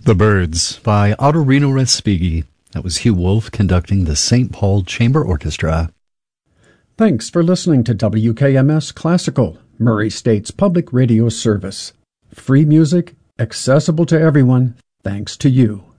The Birds by Ottorino Respighi. That was Hugh Wolf conducting the St. Paul Chamber Orchestra. Thanks for listening to WKMS Classical, Murray State's public radio service. Free music, accessible to everyone, thanks to you.